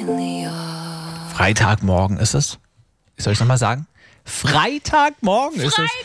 Freitagmorgen ist es. Soll ich es nochmal sagen? Freitagmorgen ist es.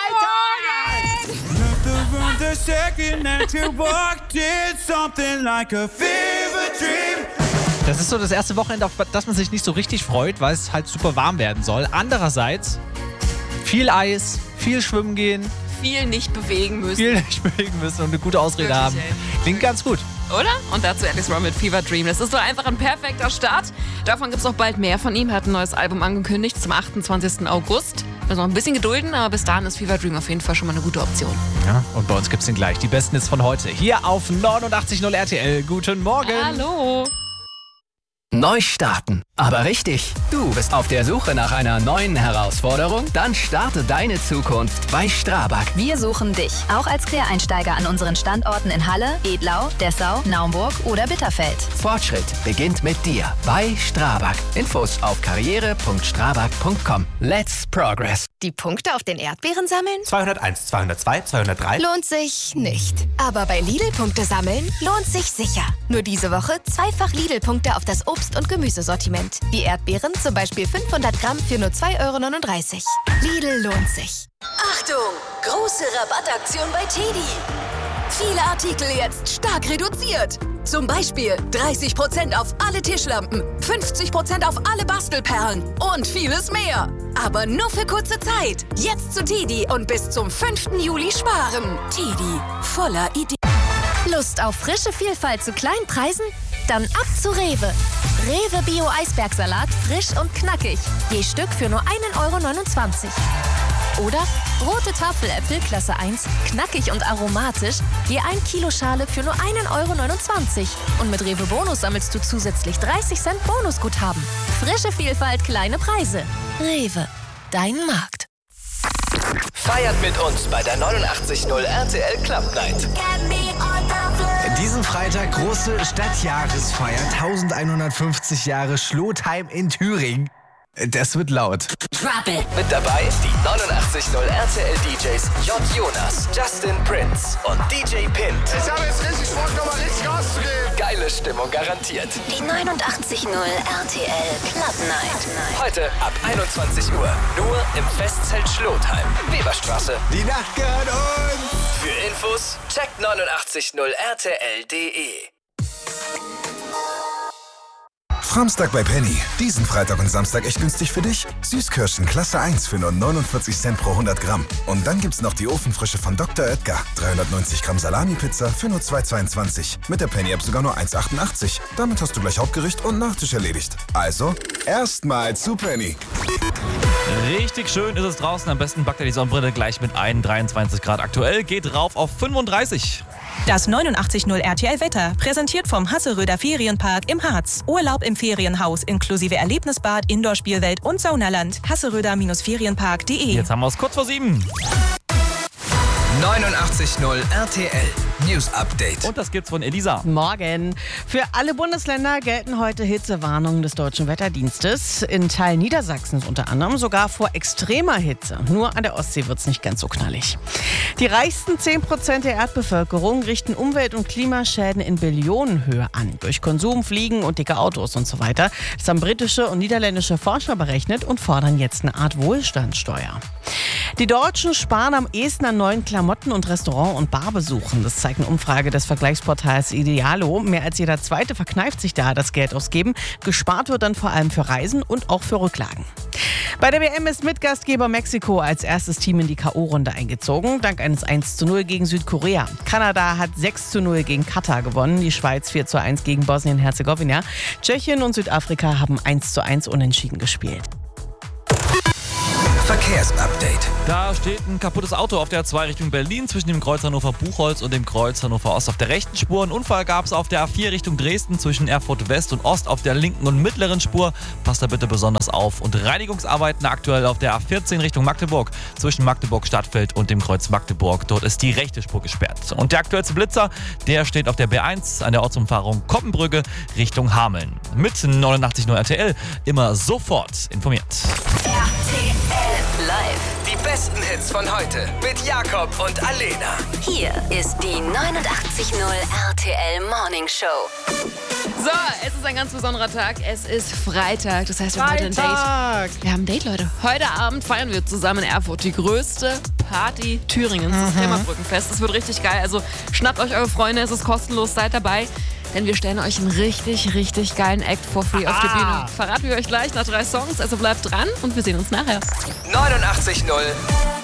Das ist so das erste Wochenende, auf das man sich nicht so richtig freut, weil es halt super warm werden soll. Andererseits viel Eis, viel schwimmen gehen. Viel nicht bewegen müssen. Und eine gute Ausrede Wirklich, haben. ey. Klingt ganz gut. Oder? Und dazu Alice Ron mit Fever Dream. Das ist so einfach ein perfekter Start. Davon gibt es noch bald mehr von ihm. Er hat ein neues Album angekündigt zum 28. August. Also noch ein bisschen gedulden, aber bis dahin ist Fever Dream auf jeden Fall schon mal eine gute Option. Ja, und bei uns gibt's den gleich. Die besten ist von heute. Hier auf 89.0 RTL. Guten Morgen. Hallo. Neu starten. Aber richtig. Du bist auf der Suche nach einer neuen Herausforderung? Dann starte deine Zukunft bei Strabag. Wir suchen dich, auch als Quereinsteiger an unseren Standorten in Halle, Edlau, Dessau, Naumburg oder Bitterfeld. Fortschritt beginnt mit dir bei Strabag. Infos auf karriere.strabag.com. Let's progress. Die Punkte auf den Erdbeeren sammeln? 201, 202, 203. Lohnt sich nicht. Aber bei Lidl-Punkte sammeln lohnt sich sicher. Nur diese Woche zweifach Lidl-Punkte auf das Obst- und Gemüsesortiment. Die Erdbeeren zum Beispiel 500 Gramm für nur 2,39 €. Lidl lohnt sich. Achtung! Große Rabattaktion bei TEDi. Viele Artikel jetzt stark reduziert. Zum Beispiel 30% auf alle Tischlampen, 50% auf alle Bastelperlen und vieles mehr. Aber nur für kurze Zeit. Jetzt zu TEDi und bis zum 5. Juli sparen. TEDi, voller Ideen. Lust auf frische Vielfalt zu kleinen Preisen? Dann ab zu Rewe. Rewe Bio Eisbergsalat, frisch und knackig. Je Stück für nur 1,29 €. Oder rote Tafeläpfel Klasse 1, knackig und aromatisch, je 1 Kilo Schale für nur 1,29 €. Und mit Rewe Bonus sammelst du zusätzlich 30 Cent Bonusguthaben. Frische Vielfalt, kleine Preise. Rewe, dein Markt. Feiert mit uns bei der 89.0 RTL Club Night. Diesen Freitag große Stadtjahresfeier, 1150 Jahre Schlotheim in Thüringen. Das wird laut. Mit dabei die 89.0 RTL DJs J. Jonas, Justin Prince und DJ Pint. Ich habe jetzt richtig Bock, nochmal richtig Gas zu geben. Geile Stimmung garantiert. Die 89.0 RTL Club Night. Heute ab 21 Uhr. Nur im Festzelt Schlotheim. Weberstraße. Die Nacht gehört uns. Für Infos checkt 89.0rtl.de. Samstag bei Penny. Diesen Freitag und Samstag echt günstig für dich. Süßkirschen Klasse 1 für nur 49 Cent pro 100 Gramm. Und dann gibt's noch die Ofenfrische von Dr. Oetker. 390 Gramm Salami-Pizza für nur 2,22. Mit der Penny-App sogar nur 1,88. Damit hast du gleich Hauptgericht und Nachtisch erledigt. Also, erstmal zu Penny. Richtig schön ist es draußen. Am besten backt ihr die Sonnenbrille gleich mit ein. 23 Grad aktuell. Geht rauf auf 35. Das 89.0 RTL Wetter, präsentiert vom Hasseröder Ferienpark im Harz. Urlaub im Ferienhaus inklusive Erlebnisbad, Indoor-Spielwelt und Saunaland. Hasseröder-Ferienpark.de. Jetzt haben wir es kurz vor 7. 89.0 RTL News Update. Und das gibt's von Elisa. Morgen. Für alle Bundesländer gelten heute Hitzewarnungen des Deutschen Wetterdienstes. In Teilen Niedersachsens unter anderem sogar vor extremer Hitze. Nur an der Ostsee wird's nicht ganz so knallig. Die reichsten 10% der Erdbevölkerung richten Umwelt- und Klimaschäden in Billionenhöhe an. Durch Konsum, Fliegen und dicke Autos und so weiter. Das haben britische und niederländische Forscher berechnet und fordern jetzt eine Art Wohlstandssteuer. Die Deutschen sparen am ehesten an neuen Klamotten und Restaurant- und Barbesuchen. Das zeigt eine Umfrage des Vergleichsportals Idealo. Mehr als jeder Zweite verkneift sich da das Geld ausgeben. Gespart wird dann vor allem für Reisen und auch für Rücklagen. Bei der WM ist Mitgastgeber Mexiko als erstes Team in die K.O.-Runde eingezogen, dank eines 1:0 gegen Südkorea. Kanada hat 6:0 gegen Katar gewonnen, die Schweiz 4:1 gegen Bosnien-Herzegowina. Tschechien und Südafrika haben 1:1 unentschieden gespielt. Verkehrsupdate. Da steht ein kaputtes Auto auf der A2 Richtung Berlin zwischen dem Kreuz Hannover-Buchholz und dem Kreuz Hannover-Ost auf der rechten Spur. Einen Unfall gab es auf der A4 Richtung Dresden zwischen Erfurt West und Ost auf der linken und mittleren Spur. Passt da bitte besonders auf. Und Reinigungsarbeiten aktuell auf der A14 Richtung Magdeburg zwischen Magdeburg-Stadtfeld und dem Kreuz Magdeburg. Dort ist die rechte Spur gesperrt. Und der aktuellste Blitzer, der steht auf der B1 an der Ortsumfahrung Koppenbrücke Richtung Hameln. Mit 89.0 RTL immer sofort informiert. RTL Live. Die besten Hits von heute mit Jakob und Alena. Hier ist die 89.0 RTL Morning Show. So, es ist ein ganz besonderer Tag. Es ist Freitag, das heißt, wir haben heute ein Date. Wir haben ein Date, Leute. Heute Abend feiern wir zusammen in Erfurt die größte Party Thüringens, das Krämerbrückenfest. Es wird richtig geil. Also schnappt euch eure Freunde, es ist kostenlos, seid dabei. Denn wir stellen euch einen richtig, richtig geilen Act for free auf die Bühne. Verraten wir euch gleich nach 3 Songs, also bleibt dran und wir sehen uns nachher. 89.0